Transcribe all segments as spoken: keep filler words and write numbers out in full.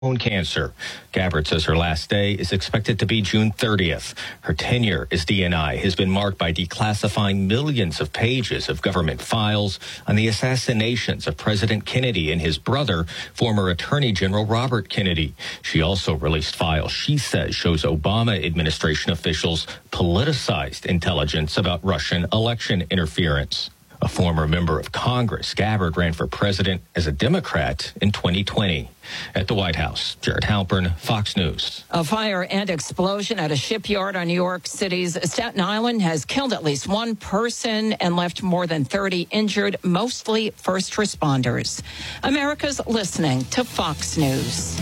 Bone cancer. Gabbard says her last day is expected to be June thirtieth. Her tenure as D N I has been marked by declassifying millions of pages of government files on the assassinations of President Kennedy and his brother, former Attorney General Robert Kennedy. She also released files she says shows Obama administration officials politicized intelligence about Russian election interference. A former member of Congress, Gabbard ran for president as a Democrat in twenty twenty. At the White House, Jared Halpern, Fox News. A fire and explosion at a shipyard on New York City's Staten Island has killed at least one person and left more than thirty injured, mostly first responders. America's listening to Fox News.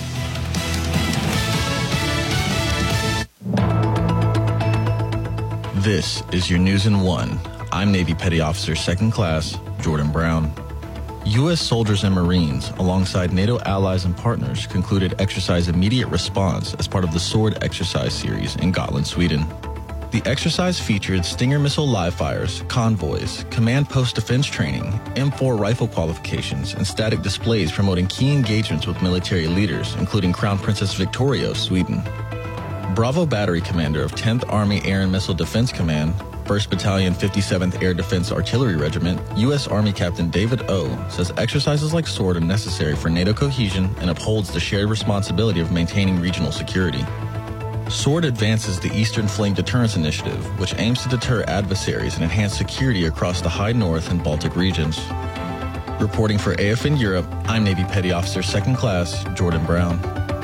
This is your News in One. I'm Navy Petty Officer Second Class Jordan Brown. U S soldiers and Marines, alongside NATO allies and partners, concluded Exercise Immediate Response as part of the SWORD exercise series in Gotland, Sweden. The exercise featured Stinger missile live fires, convoys, command post defense training, M four rifle qualifications, and static displays promoting key engagements with military leaders, including Crown Princess Victoria of Sweden. Bravo Battery Commander of tenth Army Air and Missile Defense Command, first Battalion, fifty-seventh Air Defense Artillery Regiment, U S Army Captain David O. says exercises like SWORD are necessary for NATO cohesion and upholds the shared responsibility of maintaining regional security. SWORD advances the Eastern Flame Deterrence Initiative, which aims to deter adversaries and enhance security across the High North and Baltic regions. Reporting for A F N Europe, I'm Navy Petty Officer Second Class Jordan Brown.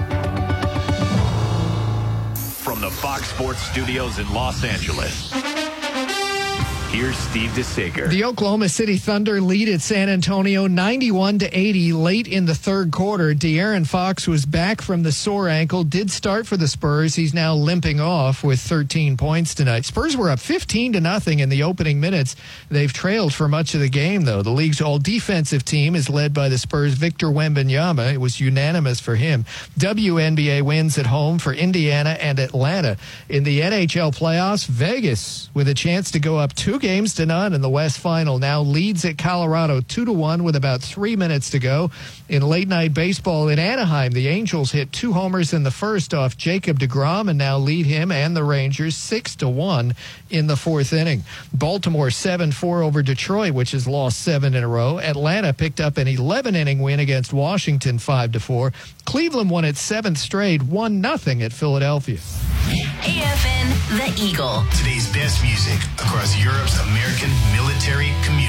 From the Fox Sports Studios in Los Angeles, here's Steve DeSager. The Oklahoma City Thunder lead at San Antonio ninety-one to eighty late in the third quarter. De'Aaron Fox was back from the sore ankle, did start for the Spurs. He's now limping off with thirteen points tonight. Spurs were up fifteen to nothing in the opening minutes. They've trailed for much of the game, though. The league's all-defensive team is led by the Spurs' Victor Wembanyama. It was unanimous for him. W N B A wins at home for Indiana and Atlanta. In the N H L playoffs, Vegas, with a chance to go up two games to none in the West Final, now leads at Colorado two to one with about three minutes to go. In late night baseball in Anaheim, the Angels hit two homers in the first off Jacob deGrom and now lead him and the Rangers six to one in the fourth inning. Baltimore seven four over Detroit, which has lost seven in a row. Atlanta picked up an eleven inning win against Washington five to four. Cleveland won its seventh straight, one nothing at Philadelphia. A F N, The Eagle. Today's best music across Europe's American military community.